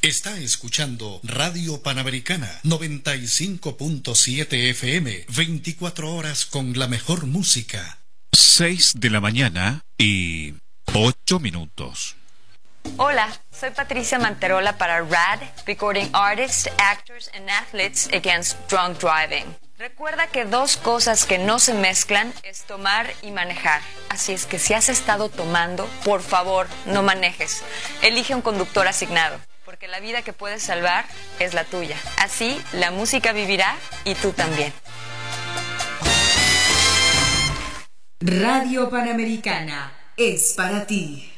Está escuchando Radio Panamericana 95.7 FM, 24 horas con la mejor música. 6 de la mañana y 8 minutos. Hola, soy Patricia Manterola para RAD, Recording Artists, Actors and Athletes Against Drunk Driving. Recuerda que dos cosas que no se mezclan es tomar y manejar. Así es que si has estado tomando, por favor, no manejes. Elige un conductor asignado, porque la vida que puedes salvar es la tuya. Así, la música vivirá y tú también. Radio Panamericana es para ti.